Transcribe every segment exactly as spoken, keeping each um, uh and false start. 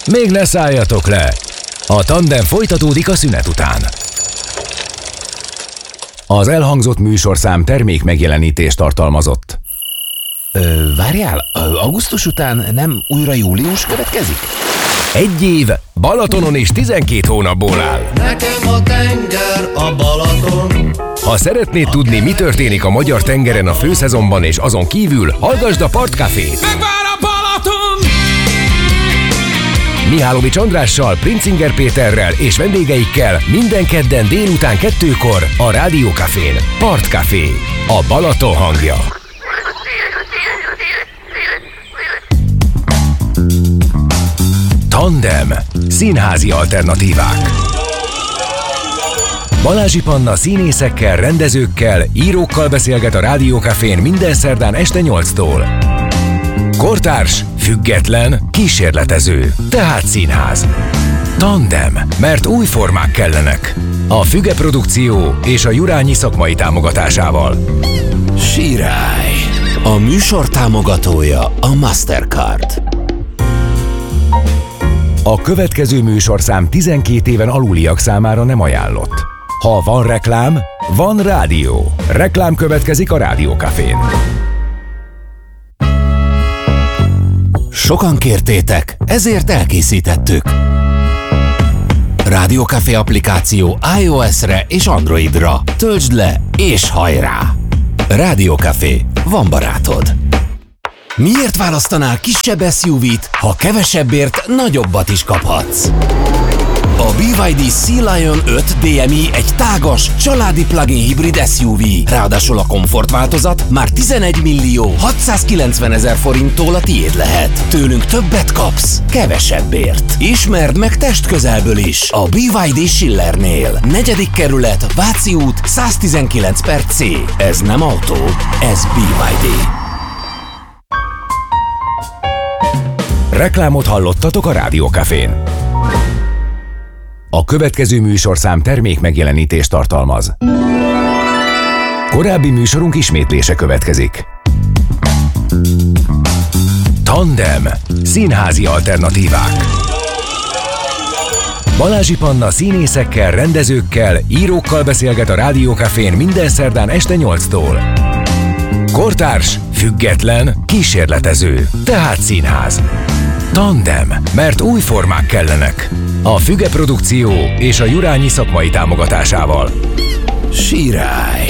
Még ne szálljatok le! A Tandem folytatódik a szünet után. Az elhangzott műsorszám termék megjelenítést tartalmazott. Ö, várjál, augusztus után nem újra július következik? Egy év Balatonon és tizenkét hónapból áll. Nekem a tenger a Balaton. Ha szeretnéd tudni, mi történik a magyar tengeren a főszezonban és azon kívül, hallgasd a Partcafét. Megvár a Balaton! Mihálovics Andrással, Princinger Péterrel és vendégeikkel minden kedden délután kettőkor a Rádiókafén. Partcafé, a Balaton hangja. Tandem. Színházi alternatívák. Balázsi Panna színészekkel, rendezőkkel, írókkal beszélget a Rádiókafén minden szerdán este nyolctól. Kortárs, független, kísérletező, tehát színház. Tandem, mert új formák kellenek. A Füge Produkció és a Jurányi szakmai támogatásával. Sirály. A műsor támogatója a Mastercard. A következő műsorszám tizenkét éven aluliak számára nem ajánlott. Ha van reklám, van rádió. Reklám következik a Rádiókafén. Sokan kértétek, ezért elkészítettük. Rádiókafé applikáció iOS-re és Androidra. Töltsd le és hajrá! Rádiókafé, van barátod. Miért választanál kisebb es u vé-t, ha kevesebbért nagyobbat is kaphatsz? A bé vé dé Sea Lion öt dé em i egy tágas, családi plug-in hibrid es u vé. Ráadásul a komfortváltozat már tizenegy millió hatszázkilencven ezer forinttól a tiéd lehet. Tőlünk többet kapsz, kevesebbért. Ismerd meg testközelből is a bé vé dé Schillernél. Negyedik kerület, Váci út, száztizenkilenc per C. Ez nem autó, ez bé vé dé. Reklámot hallottatok a Rádiókafén. A következő műsorszám termék megjelenítést tartalmaz. Korábbi műsorunk ismétlése következik. Tandem. Színházi alternatívák. Balázsi Panna színészekkel, rendezőkkel, írókkal beszélget a Rádiókafén minden szerdán este nyolctól. Kortárs, független, kísérletező, tehát színház. Tandem, mert új formák kellenek. A Füge Produkció és a Jurányi szakmai támogatásával. Sirály.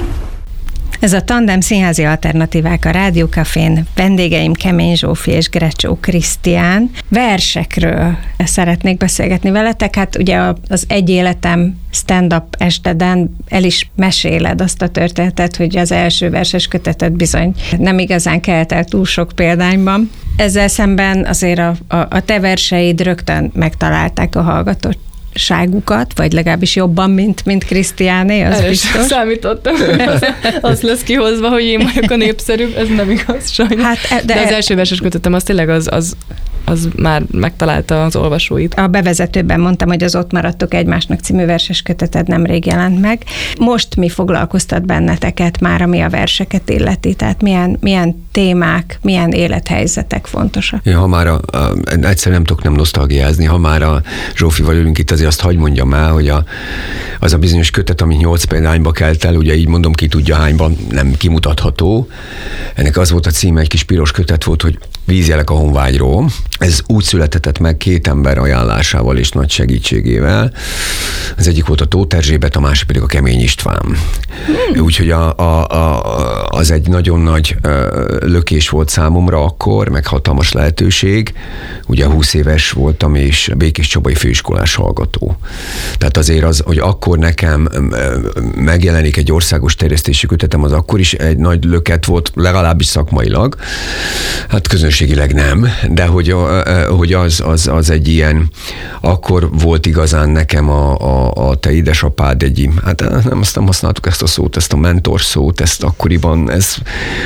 Ez a Tandem színházi alternatívák a Rádiókafén. Vendégeim Kemény Zsófi és Grecsó Krisztián. Versekről szeretnék beszélgetni veletek. Hát ugye az Egy életem stand-up esteden el is meséled azt a történetet, hogy az első verses kötetet bizony nem igazán kelt el túl sok példányban. Ezzel szemben azért a, a, a te verseid rögtön megtalálták a hallgatót ságukat, vagy legalábbis jobban, mint, mint Krisztiáné, az Erre biztos. Számítottam. Az lesz kihozva, hogy én vagyok a népszerűbb, ez nem igaz sajnos. Hát, de, de az első verses kötetem, az tényleg az, az, az már megtalálta az olvasóit. A bevezetőben mondtam, hogy az Ott maradtok egymásnak című verses köteted nemrég jelent meg. Most mi foglalkoztat benneteket már, ami a verseket illeti? Tehát milyen, milyen témák, milyen élethelyzetek fontosak? Ja, ha már a, a, egyszer nem tudok nem nosztalgiázni, ha már a Zsófival ülünk itt, azért azt hagy mondjam el, hogy a, az a bizonyos kötet, ami nyolc példányba kelt el, ugye így mondom, ki tudja hányban, nem kimutatható. Ennek az volt a címe, egy kis piros kötet volt, hogy Vízjelek a honvágyról. Ez úgy született meg két ember ajánlásával és nagy segítségével. Az egyik volt a Tóth Erzsébet, a másik pedig a Kemény István. Hmm. Úgyhogy a, a, a, az egy nagyon nagy lökés volt számomra akkor, meg hatalmas lehetőség. Ugye húsz éves voltam, és Békés Csabai főiskolás hallgató. Tehát azért az, hogy akkor nekem megjelenik egy országos terjesztési kötetem, az akkor is egy nagy löket volt, legalábbis szakmailag. Hát közönségileg nem, de hogy, hogy az, az, az egy ilyen, akkor volt igazán nekem a, a, a te édesapád egy, hát nem, azt nem használtuk ezt a szót, ezt a mentor szót, ezt akkoriban, ez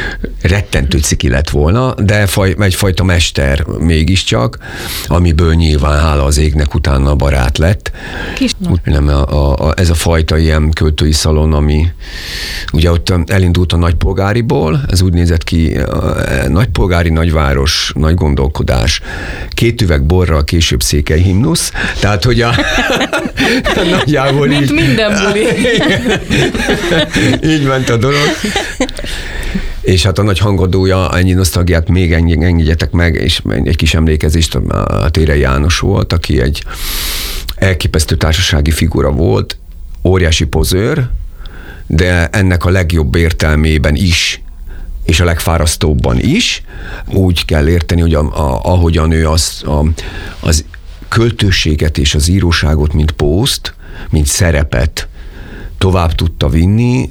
rettentő ciki lett volna, de faj, egyfajta mester mégiscsak, amiből nyilván hála az égnek utána barát lett. Kis nem, a, a, a, ez a fajta ilyen költői szalon, ami ugye ott elindult a nagypolgáriból, ez úgy nézett ki, a nagypolgári, nagyváros, nagy gondolkodás, két üveg borral, később székely himnusz, tehát hogy a, a nagyjából mint így, minden buli. így ment a dolog. És hát a nagy hangadója, ennyi nosztalgiát még engedjetek meg, és egy kis emlékezést, a Térei János volt, aki egy elképesztő társasági figura volt, óriási pozőr, de ennek a legjobb értelmében is, és a legfárasztóbban is. Úgy kell érteni, hogy a, a, ahogyan ő az, a, az költőséget és az íróságot, mint pószt, mint szerepet tovább tudta vinni,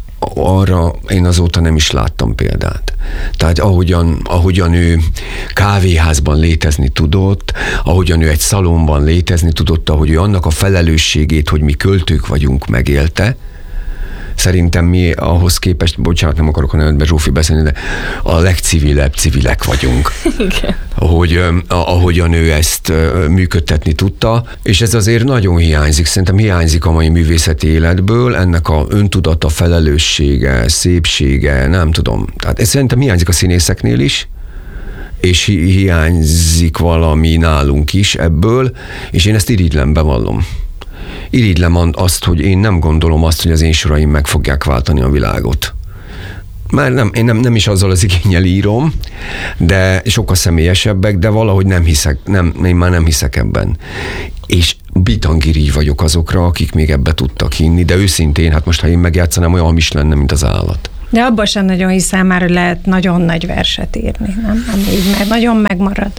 arra én azóta nem is láttam példát. Tehát ahogyan, ahogyan ő kávéházban létezni tudott, ahogyan ő egy szalonban létezni tudott, ahogy ő annak a felelősségét, hogy mi költők vagyunk, megélte, szerintem mi ahhoz képest, bocsánat, nem akarok a nevedbe Zsófi beszélni, de a legcivilebb civilek vagyunk. Igen. Hogy ahogyan ő ezt működtetni tudta, és ez azért nagyon hiányzik, szerintem hiányzik a mai művészeti életből, ennek a öntudata, felelőssége, szépsége, nem tudom. Tehát ez szerintem hiányzik a színészeknél is, és hi- hiányzik valami nálunk is ebből, és én ezt irigylem, bevallom. Irigylem azt, hogy én nem gondolom azt, hogy az én soraim meg fogják váltani a világot. Már nem, én nem, nem is azzal az igénnyel írom, de sokkal személyesebbek, de valahogy nem hiszek, nem, én már nem hiszek ebben. És bitangirigy vagyok azokra, akik még ebbe tudtak hinni, de őszintén, hát most ha én megjátszanám, olyan hamis lenne, mint az állat. De abban sem nagyon hiszem már, hogy lehet nagyon nagy verset írni, nem? Amíg meg nagyon megmarad.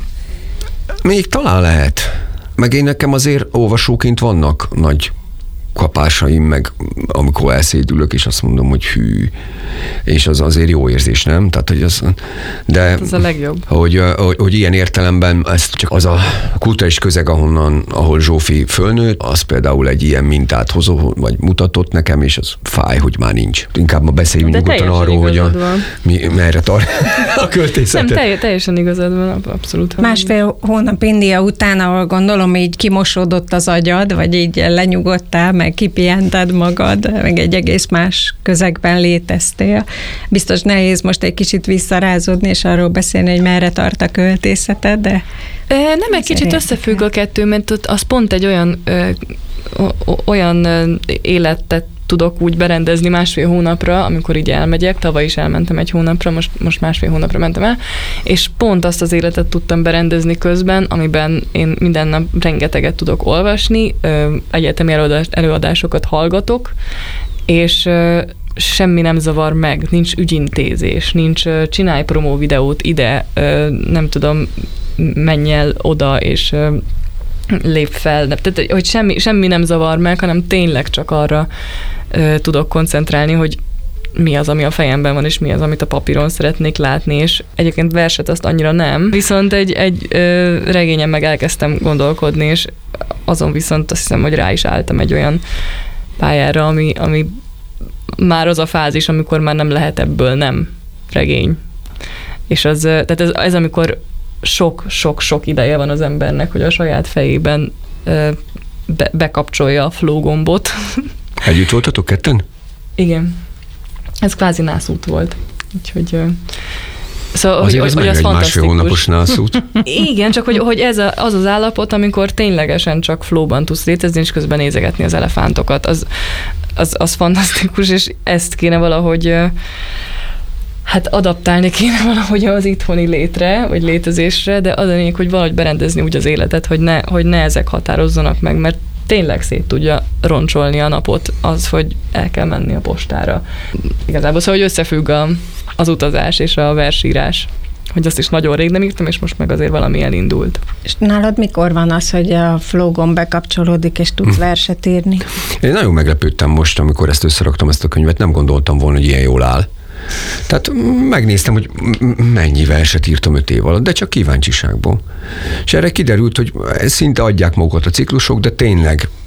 Még talán lehet. Meg én nekem azért olvasóként vannak nagy kapásaim, meg amikor elszédülök, és azt mondom, hogy hű, és az azért jó érzés, nem? Tehát, hogy az, de ez a legjobb. Hogy, hogy, hogy ilyen értelemben ez csak az a kulturális közeg, ahonnan, ahol Zsófi fölnőtt, az például egy ilyen mintát hozó, vagy mutatott nekem, és az fáj, hogy már nincs. Inkább ma beszéljünk nyugodtan arról, hogy a, mi, merre tart a költészetet. Nem, telj, teljesen igazad van, abszolút. Másfél hónap India után, ahol gondolom így kimosódott az agyad, vagy így lenyugodtál, meg kipihented magad, meg egy egész más közegben léteztél. Biztos nehéz most egy kicsit visszarázódni, és arról beszélni, hogy merre tart a költészeted, de... Nem, egy kicsit összefügg a kettő, mert az pont egy olyan, ö, olyan életet tudok úgy berendezni másfél hónapra, amikor így elmegyek, tavaly is elmentem egy hónapra, most, most másfél hónapra mentem el, és pont azt az életet tudtam berendezni közben, amiben én minden nap rengeteget tudok olvasni, egyetemi előadásokat hallgatok, és semmi nem zavar meg, nincs ügyintézés, nincs csinálj promó videót ide, nem tudom, menj el oda, és lép fel. Tehát, hogy semmi, semmi nem zavar meg, hanem tényleg csak arra ö, tudok koncentrálni, hogy mi az, ami a fejemben van, és mi az, amit a papíron szeretnék látni, és egyébként verset azt annyira nem. Viszont egy, egy ö, regényen meg elkezdtem gondolkodni, és azon viszont azt hiszem, hogy rá is álltam egy olyan pályára, ami, ami már az a fázis, amikor már nem lehet ebből nem regény. És az, tehát ez, ez amikor sok-sok-sok ideje van az embernek, hogy a saját fejében be, bekapcsolja a flow gombot. Együtt voltatok ketten? Igen. Ez kvázi nászút volt. Úgyhogy... Szóval, azért hogy, az hogy meg az egy másfél hónapos nászút. Igen, csak hogy, hogy ez a, az az állapot, amikor ténylegesen csak flowban tudsz létezni, és közben nézegetni az elefántokat. Az, az, az fantasztikus, és ezt kéne valahogy... Hát adaptálni kéne valahogy az itthoni létre, vagy létezésre, de az a lényeg, hogy valahogy berendezni úgy az életet, hogy ne, hogy ne ezek határozzanak meg, mert tényleg szét tudja roncsolni a napot az, hogy el kell menni a postára. Igazából szóval, hogy összefügg a, az utazás és a versírás, hogy azt is nagyon rég nem írtam, és most meg azért valami elindult. És nálad mikor van az, hogy a flow gomb bekapcsolódik, és tudsz verset írni? Én nagyon meglepődtem most, amikor ezt összeraktam, ezt a könyvet, nem gondoltam volna, hogy ilyen jól áll. Tehát megnéztem, hogy mennyi verset írtam öt év alatt, de csak kíváncsiságból. És erre kiderült, hogy szinte adják magukat a ciklusok, de tényleg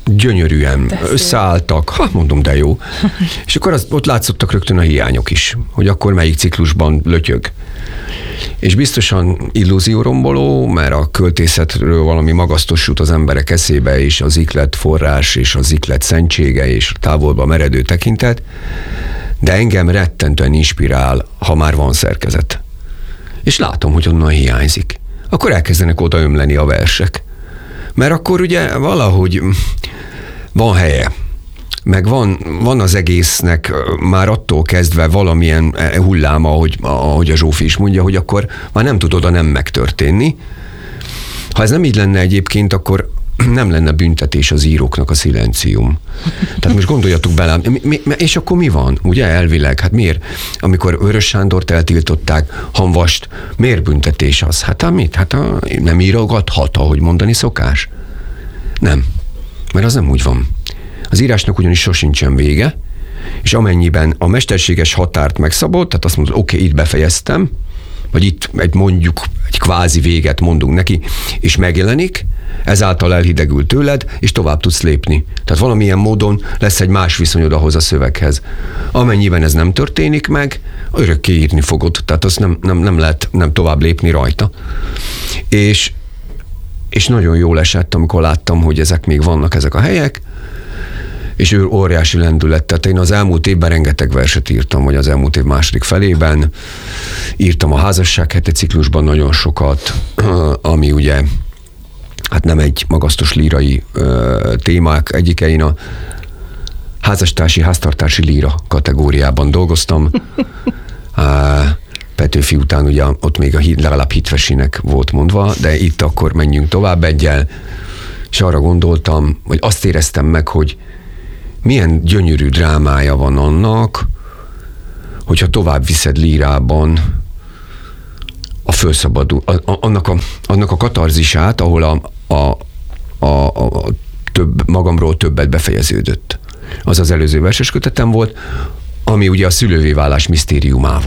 gyönyörűen de összeálltak, ha mondom, de jó. És akkor az, ott látszottak rögtön a hiányok is, hogy akkor melyik ciklusban lötyög. És biztosan illúzióromboló, mert a költészetről valami magasztos jut az emberek eszébe, és az iklet forrás, és az iklet szentsége, és távolba meredő tekintet, de engem rettentően inspirál, ha már van szerkezet. És látom, hogy onnan hiányzik. Akkor elkezdenek odaömleni a versek. Mert akkor ugye valahogy van helye, meg van, van az egésznek már attól kezdve valamilyen hulláma, ahogy, ahogy a Zsófi is mondja, hogy akkor már nem tud oda nem megtörténni. Ha ez nem így lenne egyébként, akkor nem lenne büntetés az íróknak a szilencium. Tehát most gondoljatok bele, mi, mi, és akkor mi van? Ugye elvileg? Hát miért? Amikor Vörös Sándort eltiltották, Hamvast, miért büntetés az? Hát a mit? Hát a, nem írogathat, ahogy mondani szokás? Nem. Mert az nem úgy van. Az írásnak ugyanis sosincsen vége, és amennyiben a mesterséges határt megszabott, tehát azt mondod, oké, okay, itt befejeztem, vagy itt egy mondjuk egy kvázi véget mondunk neki, és megjelenik, ezáltal elhidegül tőled, és tovább tudsz lépni. Tehát valamilyen módon lesz egy más viszonyod ahhoz a szöveghez. Amennyiben ez nem történik meg, örökké írni fogod, tehát azt nem, nem, nem lehet nem tovább lépni rajta. És, és nagyon jól esett, amikor láttam, hogy ezek még vannak, ezek a helyek, és ő óriási lendület. Tehát én az elmúlt évben rengeteg verset írtam, vagy az elmúlt év második felében. Írtam a házasság hete ciklusban nagyon sokat, ami ugye hát nem egy magasztos lírai ö, témák egyike. Én a házastársi, háztartási líra kategóriában dolgoztam. Petőfi után ugye ott még a hit, legalább hitvesinek volt mondva, de itt akkor menjünk tovább egyel, és arra gondoltam, vagy azt éreztem meg, hogy milyen gyönyörű drámája van annak, hogyha tovább viszed lírában a fölszabadul, a, a, annak, a, annak a katarzisát, ahol a, a, a, a több, magamról többet befejeződött. Az az előző verses kötetem volt, ami ugye a szülővé válás misztériumával